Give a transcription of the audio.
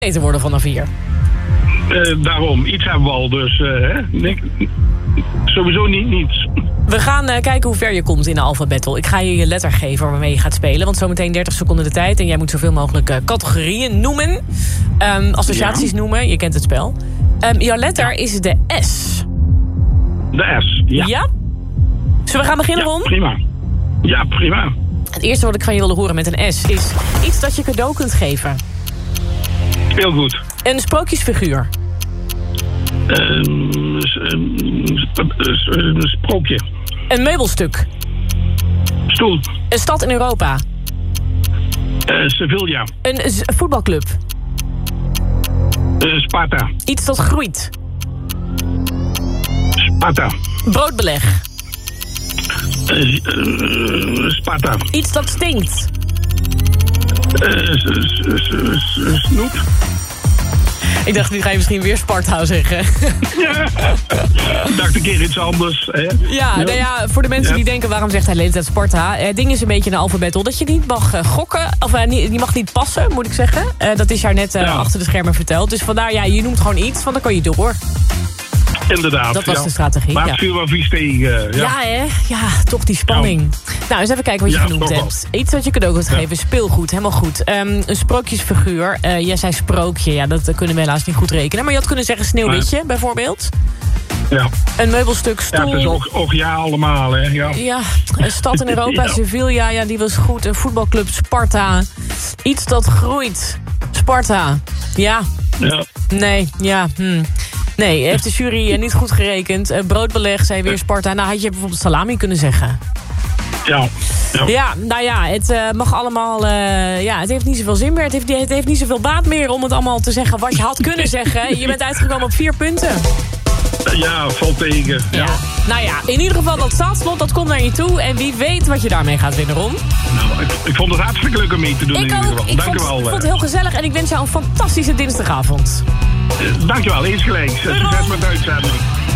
beter worden vanaf hier. Daarom, iets hebben we al, dus sowieso niets. We gaan kijken hoe ver je komt in de Alpha Battle. Ik ga je letter geven waarmee je gaat spelen. Want zometeen 30 seconden de tijd. En jij moet zoveel mogelijk categorieën noemen. Associaties noemen. Je kent het spel. Jouw letter is de S. De S, ja. Ja? Zullen we gaan beginnen, Ron? Prima. Ja, prima. Het eerste wat ik van je wilde horen met een S is iets dat je cadeau kunt geven. Heel goed. Een sprookjesfiguur. Een sprookje. Een meubelstuk. Stoel. Een stad in Europa. Sevilla. Een voetbalclub. Sparta. Iets dat groeit. Sparta. Broodbeleg. Sparta. Iets dat stinkt. Snoep. Ik dacht, nu ga je misschien weer Sparta zeggen. Ja. Ik dacht een keer iets anders. Hè? Ja, nou ja, voor de mensen die denken, waarom zegt hij de hele tijd Sparta? Het ding is een beetje een alfabet dat je niet mag gokken. Of die mag niet passen, moet ik zeggen. Dat is jou net achter de schermen verteld. Dus vandaar, je noemt gewoon iets, want dan kan je door. Inderdaad. Dat was de strategie. Maar het viel wel vies tegen. Ja, hè? Ja, toch die spanning. Nou, eens even kijken wat je genoemd hebt. Iets wat je cadeau kunt geven. Speelgoed, helemaal goed. Een sprookjesfiguur. Jij zei sprookje. Ja, dat kunnen we helaas niet goed rekenen. Maar je had kunnen zeggen Sneeuwwitje, bijvoorbeeld. Ja. Een meubelstuk, stoel. Ja, het is ook ja allemaal, hè. Ja, een stad in Europa, Sevilla. Ja, die was goed. Een voetbalclub, Sparta. Iets dat groeit. Sparta. Ja. Nee, ja. Nee, heeft de jury niet goed gerekend. Broodbeleg, zei weer Sparta. Nou, had je bijvoorbeeld salami kunnen zeggen. Ja, nou ja, het mag allemaal... het heeft niet zoveel zin meer. Het heeft niet zoveel baat meer om het allemaal te zeggen wat je had kunnen zeggen. Je bent uitgekomen op 4 punten. Ja, valt tegen. Ja. Nou ja, in ieder geval dat staatslot, dat komt naar je toe. En wie weet wat je daarmee gaat winnen, Ron. Nou, ik vond het hartstikke leuk om mee te doen. Ik ook. Ik vond het heel gezellig en ik wens jou een fantastische dinsdagavond. Dankjewel, eens gelijk. Succes met de uitzending.